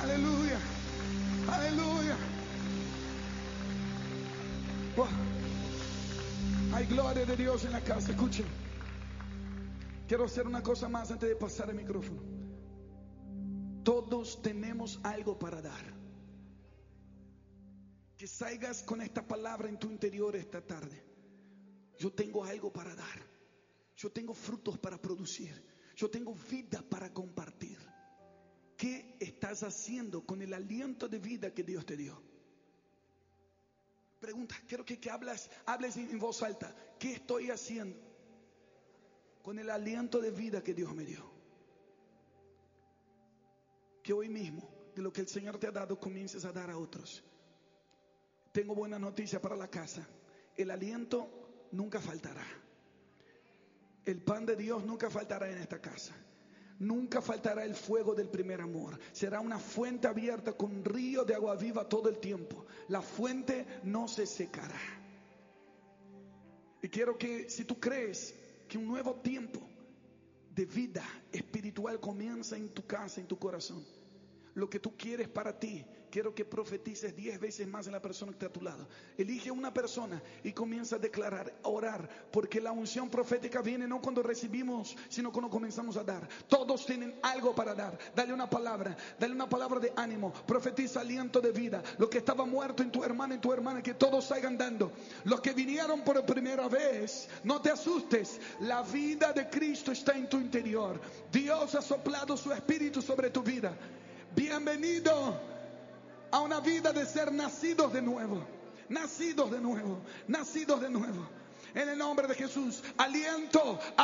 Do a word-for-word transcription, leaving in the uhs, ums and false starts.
Aleluya. Aleluya. Wow. Hay gloria de Dios en la casa. Escuchen. Quiero hacer una cosa más antes de pasar el micrófono. Todos tenemos algo para dar. Que salgas con esta palabra en tu interior esta tarde. Yo tengo algo para dar. Yo tengo frutos para producir. Yo tengo vida para compartir. ¿Qué estás haciendo con el aliento de vida que Dios te dio? Pregunta, quiero que, que hables, hables en voz alta. ¿Qué estoy haciendo con el aliento de vida que Dios me dio? Que hoy mismo, de lo que el Señor te ha dado, comiences a dar a otros. Tengo buena noticia para la casa. El aliento nunca faltará. El pan de Dios nunca faltará en esta casa. Nunca faltará el fuego del primer amor. Será una fuente abierta con un río de agua viva todo el tiempo. La fuente no se secará. Y quiero que, si tú crees que un nuevo tiempo de vida espiritual comienza en tu casa, en tu corazón, lo que tú quieres para ti, quiero que profetices diez veces más en la persona que está a tu lado. Elige una persona y comienza a declarar, a orar, porque la unción profética viene no cuando recibimos, sino cuando comenzamos a dar. Todos tienen algo para dar. Dale una palabra, dale una palabra de ánimo, profetiza aliento de vida. Lo que estaba muerto en tu hermano y tu hermana, que todos salgan dando. Los que vinieron por primera vez, no te asustes, la vida de Cristo está en tu interior. Dios ha soplado su espíritu sobre tu vida. Bienvenido a una vida de ser nacidos de nuevo, nacidos de nuevo, nacidos de nuevo. En el nombre de Jesús, aliento.